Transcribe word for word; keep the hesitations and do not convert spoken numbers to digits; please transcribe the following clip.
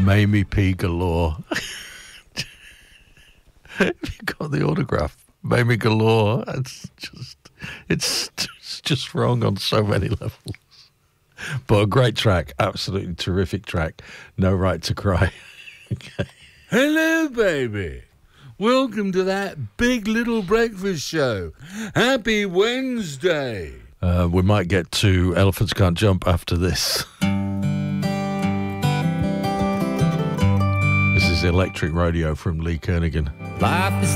Mamie P. Galore. Have you got the autograph? Mamie Galore. It's just, it's, it's just wrong on so many levels. But a great track, absolutely terrific track. No Right to Cry. Okay. Hello, baby. Welcome to that big little breakfast show. Happy Wednesday. Uh, we might get to Elephants Can't Jump after this. This is Electric Radio from Lee Kernaghan. Life is